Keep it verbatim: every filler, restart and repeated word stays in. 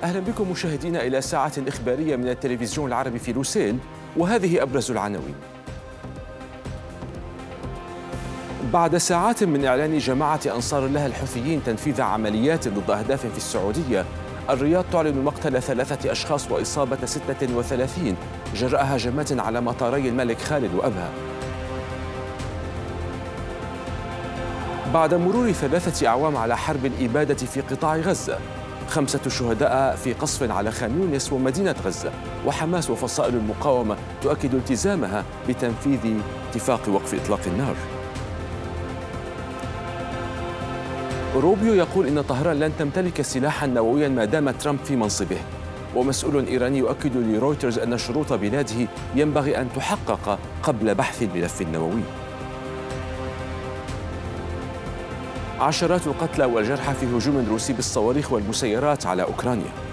أهلا بكم مشاهدينا إلى ساعة إخبارية من التلفزيون العربي في لوسيل، وهذه أبرز العناوين. بعد ساعات من إعلان جماعة أنصار الله الحوثيين تنفيذ عمليات ضد أهداف في السعودية، الرياض تعلن مقتل ثلاثة أشخاص وإصابة ستة وثلاثين جراء هجمات على مطاري الملك خالد وأبها. بعد مرور ثلاثة أعوام على حرب الإبادة في قطاع غزة، خمسة شهداء في قصف على خان يونس ومدينة غزة، وحماس وفصائل المقاومة تؤكد التزامها بتنفيذ اتفاق وقف إطلاق النار. روبيو يقول إن طهران لن تمتلك سلاحا نوويا ما دام ترامب في منصبه، ومسؤول إيراني يؤكد لرويترز أن شروط بلاده ينبغي أن تحقق قبل بحث الملف النووي. عشرات القتلى والجرحى في هجوم روسي بالصواريخ والمسيرات على أوكرانيا.